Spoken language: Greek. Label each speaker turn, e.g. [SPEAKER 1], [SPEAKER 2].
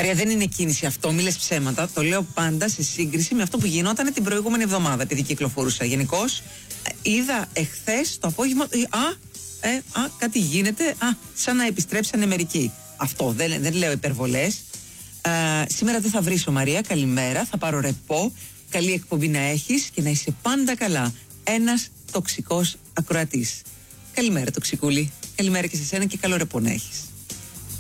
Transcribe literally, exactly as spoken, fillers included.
[SPEAKER 1] Μαρία, δεν είναι κίνηση αυτό, μη λες ψέματα. Το λέω πάντα σε σύγκριση με αυτό που γινόταν την προηγούμενη εβδομάδα, επειδή κυκλοφορούσα. Γενικώς, είδα εχθές το απόγευμα. Α, ε, α, κάτι γίνεται. Α, σαν να επιστρέψανε μερικοί. Αυτό, δεν, δεν λέω υπερβολές. Ε, σήμερα δεν θα βρίσω, Μαρία. Καλημέρα, θα πάρω ρεπό. Καλή εκπομπή να έχεις και να είσαι πάντα καλά. Ένας τοξικός ακροατής. Καλημέρα, τοξικούλη. Καλημέρα και σε σένα και καλό ρεπό να έχεις.